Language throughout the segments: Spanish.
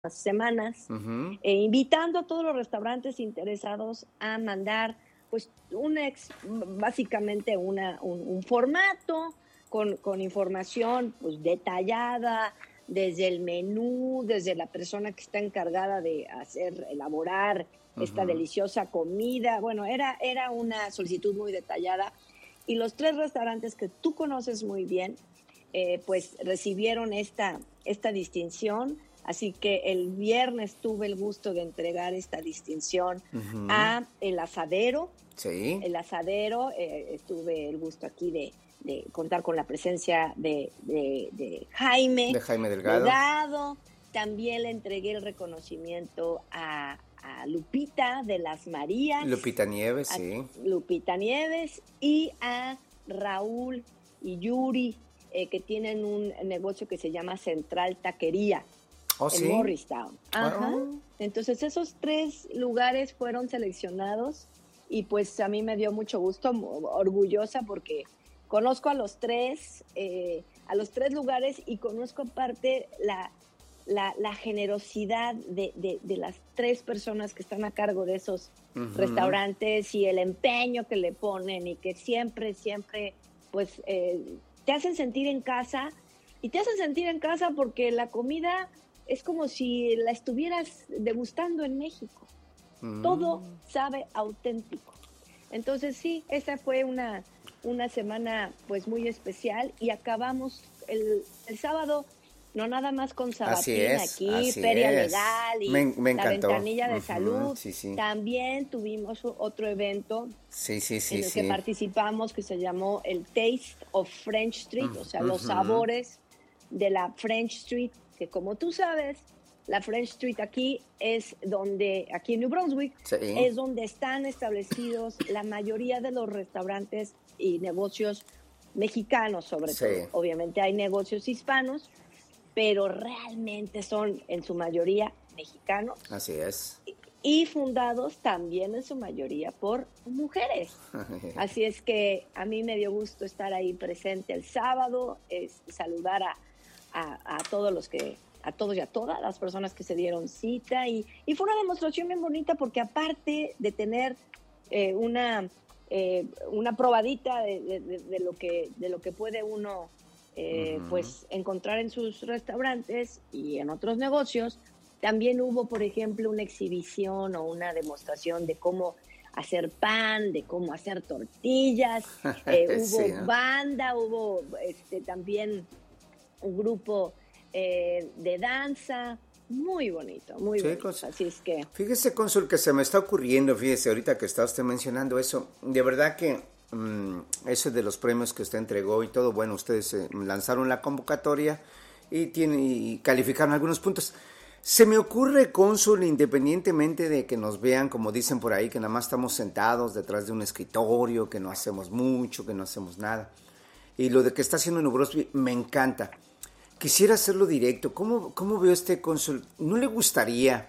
semanas, Ujú. invitando a todos los restaurantes interesados a mandar, pues, básicamente un formato con información, pues, detallada, desde el menú, desde la persona que está encargada de elaborar esta Ujú. deliciosa comida. Bueno, era una solicitud muy detallada y los 3 restaurantes que tú conoces muy bien, pues recibieron esta distinción. Así que el viernes tuve el gusto de entregar esta distinción Ujú. a El Asadero. Sí. El Asadero, tuve el gusto aquí de contar con la presencia de Jaime De Jaime Delgado. Delgado. También le entregué el reconocimiento a Lupita de las Marías, Lupita Nieves, a sí. Lupita Nieves y a Raúl y Yuri, que tienen un negocio que se llama Central Taquería ¿Oh, en sí? Morristown. Ajá. Oh. Entonces esos 3 lugares fueron seleccionados y pues a mí me dio mucho gusto, orgullosa porque conozco a los 3 lugares y conozco aparte la generosidad de las 3 personas que están a cargo de esos Ujú. restaurantes y el empeño que le ponen y que siempre, pues te hacen sentir en casa y te hacen sentir en casa porque la comida es como si la estuvieras degustando en México. Todo Mm. sabe auténtico. Entonces sí, esa fue una semana pues muy especial y acabamos el sábado, no nada más con Así Sabatín es, aquí, así Feria es. Legal y Me la encantó. ventanilla de Ujú. salud, Sí, sí. también tuvimos otro evento Sí, sí, en sí, el que sí. participamos que se llamó el Taste of French Street, o sea, los Ujú. sabores de la French Street, que como tú sabes, la French Street aquí en New Brunswick, Sí, es donde están establecidos la mayoría de los restaurantes y negocios mexicanos sobre sí. todo. Obviamente hay negocios hispanos, pero realmente son en su mayoría mexicanos Así es. y fundados también en su mayoría por mujeres. Así es que a mí me dio gusto estar ahí presente el sábado, saludar a todos a todos y a todas las personas que se dieron cita y fue una demostración bien bonita porque aparte de tener eh, una, una probadita de lo que puede uno Ujú. pues encontrar en sus restaurantes y en otros negocios, también hubo, por ejemplo, una exhibición o una demostración de cómo hacer pan, de cómo hacer tortillas, hubo Sí, ¿no? banda, hubo también un grupo de danza, muy Sí, bonito. Así es que fíjese, cónsul, que se me está ocurriendo, fíjese, ahorita que está usted mencionando eso, de verdad que eso de los premios que usted entregó y todo, bueno, ustedes lanzaron la convocatoria y calificaron algunos puntos. Se me ocurre, cónsul, independientemente de que nos vean, como dicen por ahí, que nada más estamos sentados detrás de un escritorio, que no hacemos mucho, que no hacemos nada. Y lo de que está haciendo Nubrosby me encanta. Quisiera hacerlo directo. ¿Cómo veo este cónsul? ¿No le gustaría,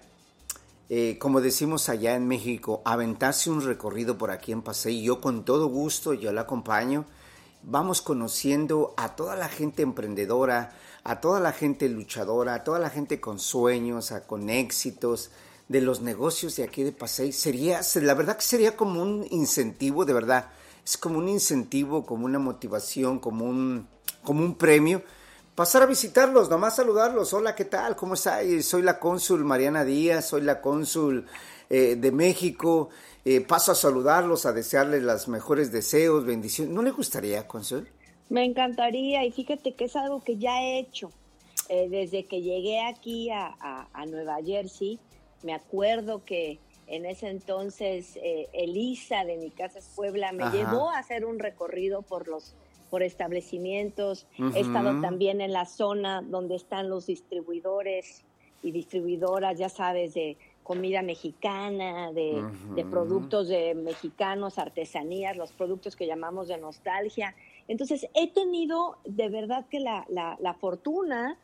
como decimos allá en México, aventarse un recorrido por aquí en Paseo? Y yo con todo gusto, yo la acompaño. Vamos conociendo a toda la gente emprendedora, a toda la gente luchadora, a toda la gente con sueños, con éxitos de los negocios de aquí de Paseo. La verdad que sería como un incentivo, de verdad. Es como un incentivo, como una motivación, como un premio. Pasar a visitarlos, nomás saludarlos. Hola, ¿qué tal? ¿Cómo está? Soy la cónsul Mariana Díaz, soy la cónsul de México. Paso a saludarlos, a desearles los mejores deseos, bendiciones. ¿No le gustaría, cónsul? me encantaría y fíjate que es algo que ya he hecho. Desde que llegué aquí a Nueva Jersey, me acuerdo que en ese entonces Elisa de Mi Casa es Puebla me Ajá. llevó a hacer un recorrido por establecimientos. He estado Mhm. también en la zona donde están los distribuidores y distribuidoras, ya sabes, de comida mexicana, de Mhm. productos de mexicanos, artesanías, los productos que llamamos de nostalgia. Entonces, he tenido de verdad que la fortuna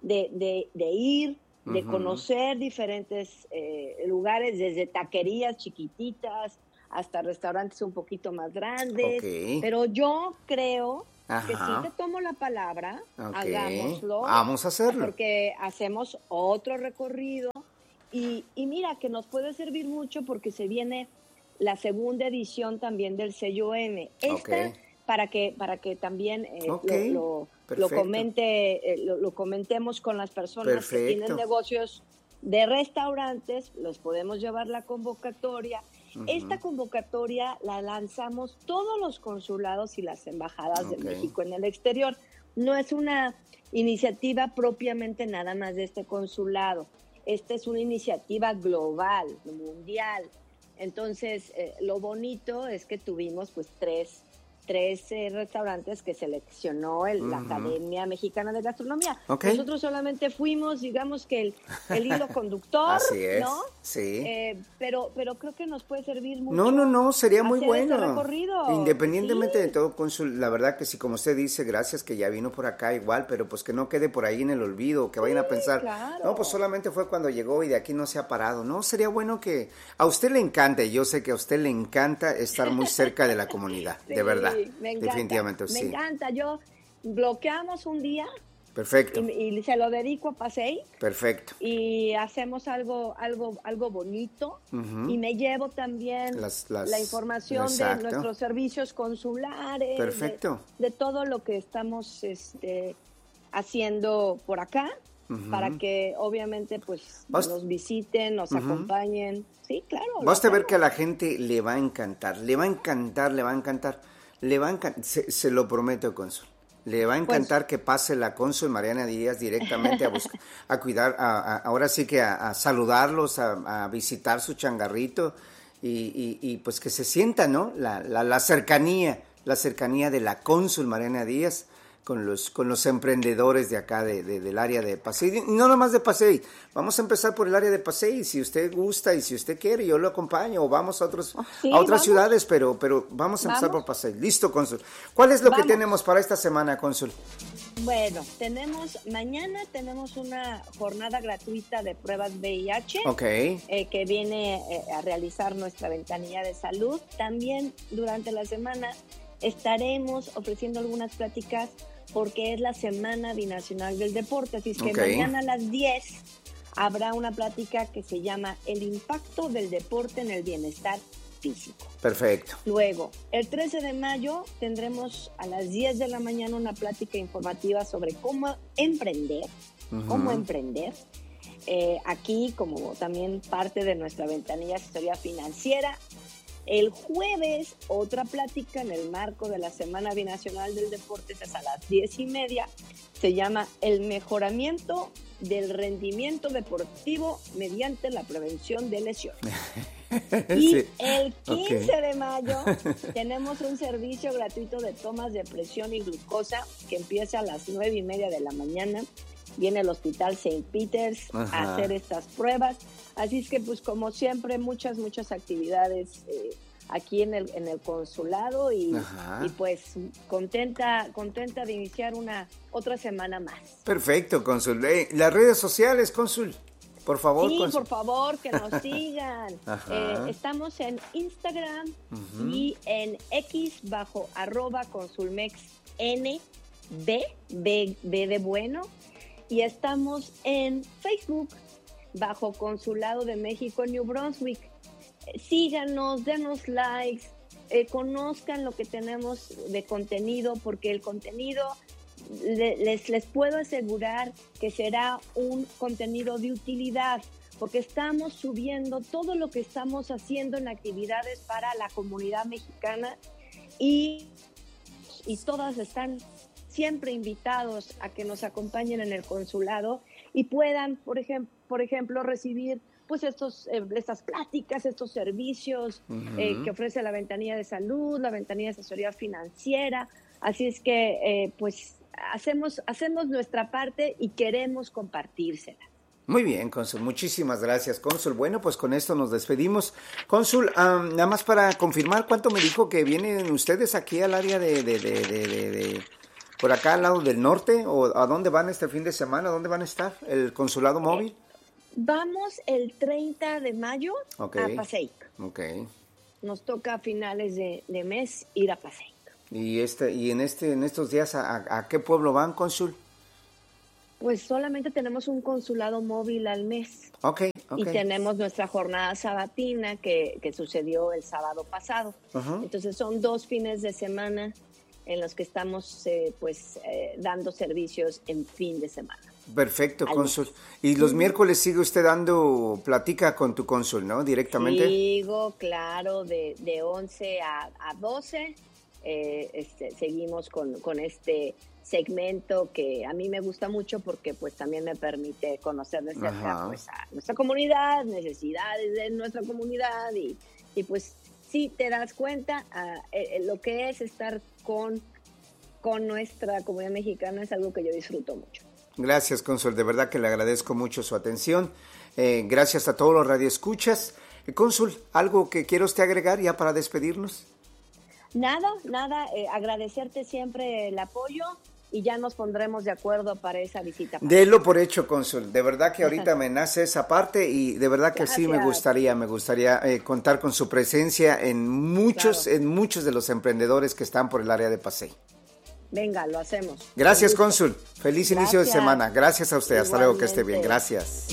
de ir, de Mhm. conocer diferentes lugares, desde taquerías chiquititas hasta restaurantes un poquito más Ok. grandes, pero yo creo que sí te tomo la palabra, hagámoslo. Vamos a hacerlo. Porque hacemos otro recorrido y mira que nos puede servir mucho porque se viene la segunda edición también del sello M. Para que también lo comentemos con las personas que tienen negocios de restaurantes, los podemos llevar la convocatoria. Esta convocatoria la lanzamos todos los consulados y las embajadas de México en el exterior. No es una iniciativa propiamente nada más de este consulado. Esta es una iniciativa global, mundial. Entonces, lo bonito es que tuvimos pues tres restaurantes que seleccionó la Academia Mexicana de Gastronomía. Nosotros solamente fuimos, digamos que el hilo conductor, así es, ¿no? Sí. Pero creo que nos puede servir mucho. No, sería muy bueno. Este recorrido. Independientemente de todo, cónsul, la verdad que sí, como usted dice, gracias que ya vino por acá igual, pero pues que no quede por ahí en el olvido, que vayan a pensar, claro. No, pues solamente fue cuando llegó y de aquí no se ha parado. No, sería bueno que a usted le encante, yo sé que a usted le encanta estar muy cerca de la comunidad, de verdad. Me encanta, definitivamente, me encanta. Yo bloqueamos un día. Perfecto. Y se lo dedico a Pasei. Perfecto. Y hacemos algo bonito. Y me llevo también la información de nuestros servicios consulares. Perfecto. De todo lo que estamos haciendo por acá. Para que obviamente pues nos visiten, nos acompañen. Sí, claro. Vas a ver que a la gente le va a encantar, se lo prometo, cónsul. Le va a encantar que pase la cónsul Mariana Díaz directamente a cuidar, ahora sí que a saludarlos, a visitar su changarrito y pues que se sienta, ¿no? La cercanía de la cónsul Mariana Díaz con los emprendedores de acá del área de Pasey, y no nomás de Pasey, vamos a empezar por el área de Pasey, si usted gusta y si usted quiere, yo lo acompaño, o vamos a otras ciudades, pero vamos a empezar por Pasey. Listo, cónsul. ¿Cuál es lo que tenemos para esta semana, cónsul? Bueno, mañana tenemos una jornada gratuita de pruebas VIH, que viene a realizar nuestra ventanilla de salud. También durante la semana estaremos ofreciendo algunas pláticas porque es la Semana Binacional del Deporte, así es que mañana a las 10 habrá una plática que se llama El impacto del deporte en el bienestar físico. Perfecto. Luego, el 13 de mayo tendremos a las 10 de la mañana una plática informativa sobre cómo emprender, aquí como también parte de nuestra ventanilla de asesoría financiera. El jueves, otra plática en el marco de la Semana Binacional del Deporte, es a las 10:30. Se llama El mejoramiento del rendimiento deportivo mediante la prevención de lesiones. Y el 15 de mayo tenemos un servicio gratuito de tomas de presión y glucosa que empieza a las 9:30 de la mañana. Viene el Hospital St. Peters a hacer estas pruebas. Así es que, pues, como siempre, muchas actividades aquí en el consulado y pues contenta de iniciar otra semana más. Perfecto, cónsul. Las redes sociales, cónsul, por favor. Sí, cónsul. por favor, que nos sigan. Estamos en Instagram y en X bajo @consulmexnb, B de bueno. Y estamos en Facebook bajo Consulado de México en New Brunswick. Síganos, denos likes, conozcan lo que tenemos de contenido, porque el contenido les puedo asegurar que será un contenido de utilidad, porque estamos subiendo todo lo que estamos haciendo en actividades para la comunidad mexicana y todas están siempre invitados a que nos acompañen en el consulado y puedan, por ejemplo, recibir pues estas pláticas, estos servicios que ofrece la ventanilla de salud, la ventanilla de asesoría financiera. Así es que pues hacemos nuestra parte y queremos compartírsela. Muy bien, cónsul, muchísimas gracias, cónsul. Bueno, pues con esto nos despedimos. Cónsul, nada más para confirmar, ¿cuánto me dijo que vienen ustedes aquí al área de por acá al lado del norte? ¿O a dónde van este fin de semana? ¿Dónde van a estar? ¿El consulado móvil? Vamos el 30 de mayo a Paseic. Ok. Nos toca a finales de mes ir a Paseic. Y en estos días, ¿a qué pueblo van, cónsul? Pues solamente tenemos un consulado móvil al mes. Okay. Y tenemos nuestra jornada sabatina que sucedió el sábado pasado. Uh-huh. Entonces son 2 fines de semana en los que estamos dando servicios en fin de semana. Perfecto, cónsul. Y los miércoles sigue usted dando platica con tu cónsul, ¿no? Directamente. Sigo, claro, de 11 a 12. Seguimos con este segmento que a mí me gusta mucho porque pues también me permite conocer de cerca pues, a nuestra comunidad, necesidades de nuestra comunidad y pues sí te das cuenta lo que es estar con nuestra comunidad mexicana es algo que yo disfruto mucho. Gracias, cónsul, de verdad que le agradezco mucho su atención. Gracias a todos los radioescuchas. Cónsul, ¿algo que quiera usted agregar ya para despedirnos? Nada, agradecerte siempre el apoyo y ya nos pondremos de acuerdo para esa visita. Délo por hecho, cónsul, de verdad que ahorita me nace esa parte y de verdad que Gracias. Sí me gustaría contar con su presencia en muchos de los emprendedores que están por el área de Pasey. Venga, lo hacemos. Gracias, cónsul, feliz inicio de semana, gracias a usted, igualmente. Hasta luego, que esté bien, gracias.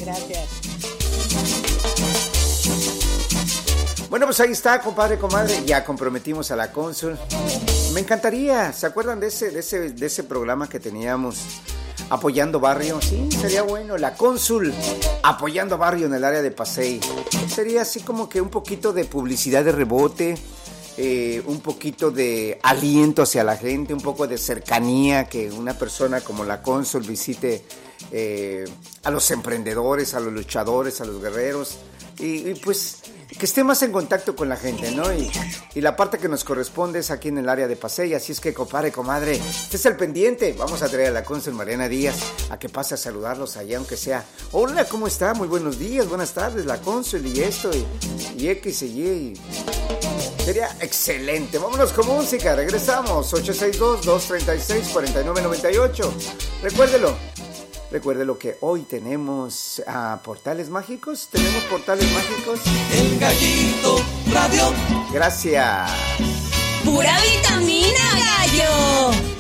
Bueno, pues ahí está, compadre, comadre, ya comprometimos a la cónsul. Me encantaría, ¿se acuerdan de ese programa que teníamos, Apoyando Barrio? Sí, sería bueno, la cónsul Apoyando Barrio en el área de Pasey. Sería así como que un poquito de publicidad de rebote, un poquito de aliento hacia la gente, un poco de cercanía, que una persona como la cónsul visite a los emprendedores, a los luchadores, a los guerreros, y pues que esté más en contacto con la gente, ¿no? Y la parte que nos corresponde es aquí en el área de Pasey, así es que, compadre, comadre, este es el pendiente. Vamos a traer a la cónsul Mariana Díaz a que pase a saludarlos allá, aunque sea, hola, ¿cómo está? Muy buenos días, buenas tardes, la cónsul y esto, y X y Y. Sería excelente. Vámonos con música, regresamos, 862-236-4998. Recuérdelo que hoy tenemos portales mágicos. ¿Tenemos portales mágicos? El Gallito Radio. Gracias. Pura vitamina, gallo.